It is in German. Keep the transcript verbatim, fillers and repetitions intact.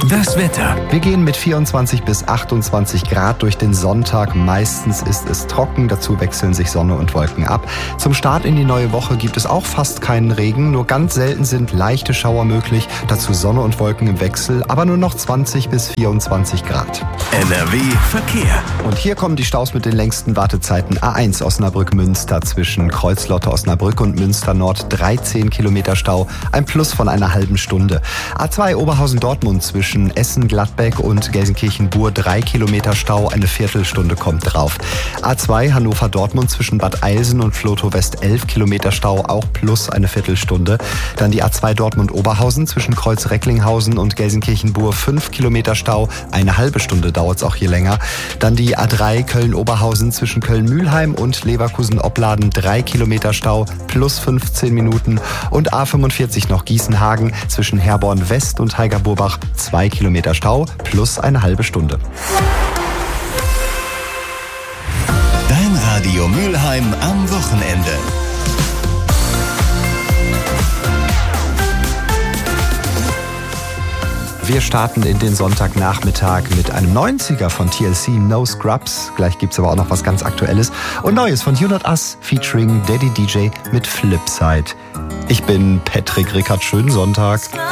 Das Wetter. Wir gehen mit vierundzwanzig bis achtundzwanzig Grad durch den Sonntag. Meistens ist es trocken, dazu wechseln sich Sonne und Wolken ab. Zum Start in die neue Woche gibt es auch fast keinen Regen, nur ganz selten sind leichte Schauer möglich. Dazu Sonne und Wolken im Wechsel, aber nur noch zwanzig bis vierundzwanzig Grad. N R W Verkehr. Und hier kommen die Staus mit den längsten Wartezeiten. A eins Osnabrück-Münster zwischen Kreuzlotte-Osnabrück und Münster-Nord dreizehn Kilometer Stau, ein Plus von einer halben Stunde. A zwei Oberhausen-Dortmund zwischen Essen-Gladbeck und Gelsenkirchen-Bur drei Kilometer Stau, eine Viertelstunde kommt drauf. A zwei Hannover-Dortmund zwischen Bad Eilsen und Vlotho-West elf Kilometer Stau, auch plus eine Viertelstunde. Dann die A zwei Dortmund-Oberhausen zwischen Kreuz-Recklinghausen und Gelsenkirchen-Bur fünf Kilometer Stau, eine halbe Stunde dauert es auch hier länger. Dann die A drei Köln-Oberhausen zwischen Köln-Mühlheim und Leverkusen-Opladen drei Kilometer Stau, plus fünfzehn Minuten. Und A fünfundvierzig noch Gießen-Hagen zwischen Herborn-West und Heiger-Burbach zwei Kilometer Stau, plus eine halbe Stunde. Dein Radio Mülheim am Wochenende. Wir starten in den Sonntagnachmittag mit einem neunziger von T L C, No Scrubs. Gleich gibt's aber auch noch was ganz Aktuelles. Und Neues von You Not Us featuring Daddy D J mit Flipside. Ich bin Patrick Rickard. Schönen Sonntag.